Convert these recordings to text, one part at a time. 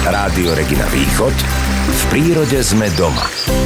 Rádio Regina Východ. V prírode sme doma.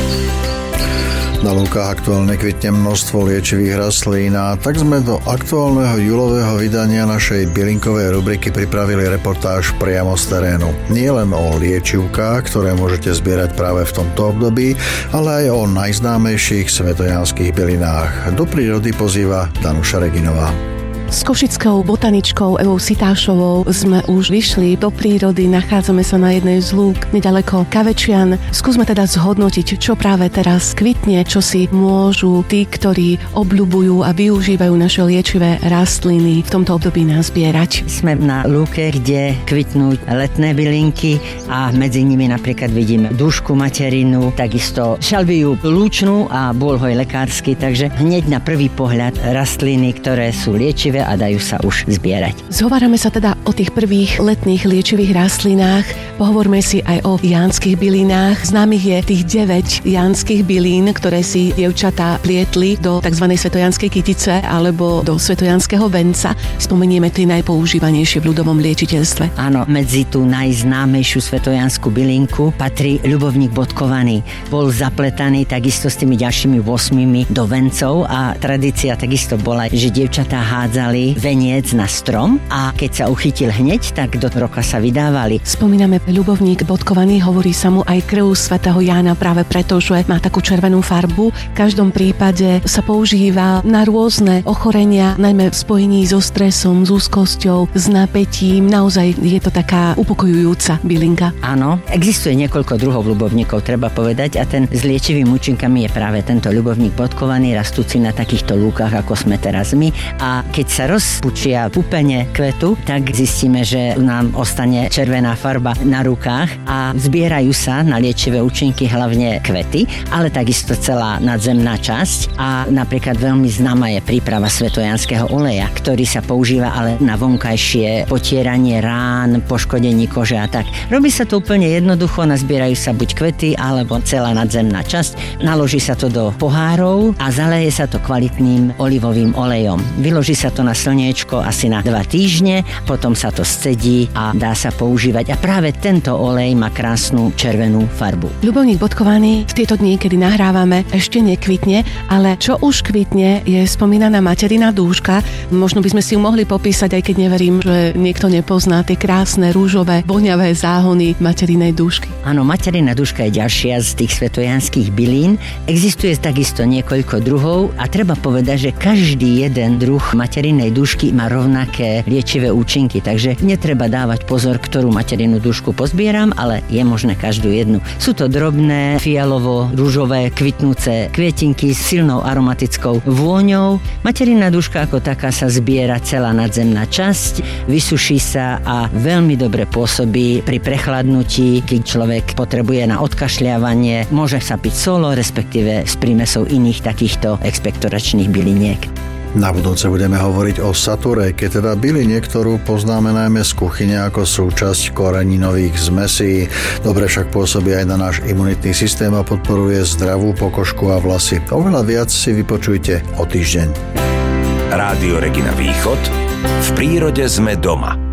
Na lúkach aktuálne kvitne množstvo liečivých rastlín a tak sme do aktuálneho júlového vydania našej bylinkovej rubriky pripravili reportáž priamo z terénu. Nie len o liečivkách, ktoré môžete zbierať práve v tomto období, ale aj o najznámejších svetojanských bylinách. Do prírody pozýva Danuša Reginová. S košickou botaničkou Evou Sitášovou sme už vyšli do prírody, nachádzame sa na jednej z lúk nedaleko Kavečian. Skúsme teda zhodnotiť, čo práve teraz kvitne, čo si môžu tí, ktorí obľubujú a využívajú naše liečivé rastliny v tomto období nazbierať. Sme na lúke, kde kvitnú letné bylinky a medzi nimi napríklad vidíme dúšku materinu, takisto šalviu lúčnú a bôlhoj lekársky, takže hneď na prvý pohľad rastliny, ktoré sú liečivé a dajú sa už zbierať. Zhovárame sa teda o tých prvých letných liečivých rastlinách. Pohovorme si aj o jánskych bylinách. Známych je tých 9 jánskych bylín, ktoré si dievčatá plietli do tzv. Svetojanskej kytice alebo do svetojanského venca. Spomenieme tie najpoužívanejšie v ľudovom liečiteľstve. Áno, medzi tú najznámejšiu svetojanskú bylinku patrí ľubovník bodkovaný. Bol zapletaný takisto s tými ďalšími 8 do vencov a tradícia takisto bola, že dievčatá hádzali veniec na strom a keď sa uchytil hneď, tak do roka sa vydávali. Spomíname ľubovník bodkovaný, hovorí sa mu aj krv svätého Jána práve preto, že má takú červenú farbu. V každom prípade sa používa na rôzne ochorenia, najmä v spojení so stresom, s úzkosťou, s napätím. Naozaj je to taká upokojujúca bylinka. Áno, existuje niekoľko druhov ľubovníkov, treba povedať, a ten s liečivými účinkami je práve tento ľubovník bodkovaný, rastúci na takýchto lúkach, ako sme teraz my. A keď sa rozpučia pupene kvetu, tak zistíme, že nám ostane červená farba na rukách a zbierajú sa na liečivé účinky hlavne kvety, ale takisto celá nadzemná časť a napríklad veľmi známa je príprava svetojanského oleja, ktorý sa používa ale na vonkajšie potieranie rán, poškodení kože a tak. Robí sa to úplne jednoducho, nazbierajú sa buď kvety alebo celá nadzemná časť, naloží sa to do pohárov a zaleje sa to kvalitným olivovým olejom. Vyloží sa to na slniečko asi na 2 týždne, potom sa to scedí a dá sa používať. A práve tento olej má krásnu červenú farbu. Ľubovník bodkovaný v tieto dni, kedy nahrávame, ešte nekvitne, ale čo už kvitne, je spomínaná materina dúška. Možno by sme si ju mohli popísať, aj keď neverím, že niekto nepozná tie krásne rúžové, voňavé záhony materinej dúšky. Áno, materina dúška je ďalšia z tých svetojanských bylín. Existuje takisto niekoľko druhov a treba povedať, že každý jeden druh materinej dúšky má rovnaké liečivé účinky, takže netreba dávať pozor, ktorú materinú dúšku pozbieram, ale je možné každú jednu. Sú to drobné, fialovo-ružové, kvitnúce kvietinky s silnou aromatickou vôňou. Materina dúška ako taká sa zbiera celá nadzemná časť, vysuší sa a veľmi dobre pôsobí pri prechladnutí, keď človek potrebuje na odkašľávanie. Môže sa piť solo, respektíve s prímesou iných takýchto expektoračných byliniek. Na budúce budeme hovoriť o saturejke, teda byline, ktorú poznáme najmä z kuchyne ako súčasť koreninových zmesí. Dobre však pôsobí aj na náš imunitný systém a podporuje zdravú pokožku a vlasy. Oveľa viac si vypočujte o týždeň. Rádio Regina Východ. V prírode sme doma.